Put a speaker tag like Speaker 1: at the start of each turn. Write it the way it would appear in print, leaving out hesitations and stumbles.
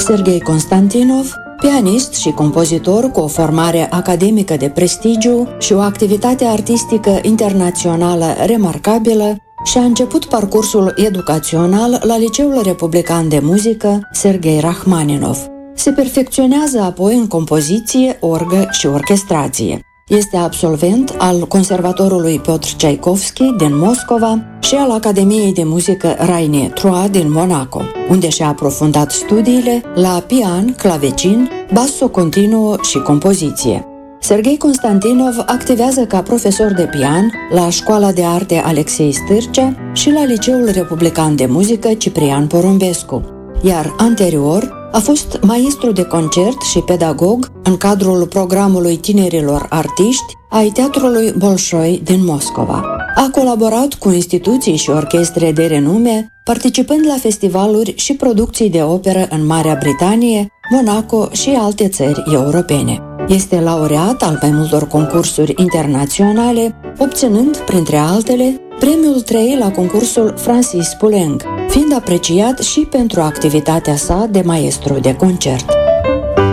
Speaker 1: Serghei Constantinov, pianist și compozitor cu o formare academică de prestigiu și o activitate artistică internațională remarcabilă, și-a început parcursul educațional la Liceul Republican de Muzică Serghei Rachmaninov. Se perfecționează apoi în compoziție, orgă și orchestrație. Este absolvent al Conservatorului Piotr Tchaikovsky din Moscova și al Academiei de Muzică Raine Trois din Monaco, unde și-a aprofundat studiile la pian, clavecin, basso continuo și compoziție. Serghei Constantinov activează ca profesor de pian la Școala de Arte Alexei Stârcea și la Liceul Republican de Muzică Ciprian Porumbescu, iar anterior a fost maestru de concert și pedagog în cadrul programului tinerilor artiști ai Teatrului Bolșoi din Moscova. A colaborat cu instituții și orchestre de renume, participând la festivaluri și producții de operă în Marea Britanie, Monaco și alte țări europene. Este laureat al mai multor concursuri internaționale, obținând, printre altele, premiul 3 la concursul Francis Poulenc, fiind apreciat și pentru activitatea sa de maestru de concert.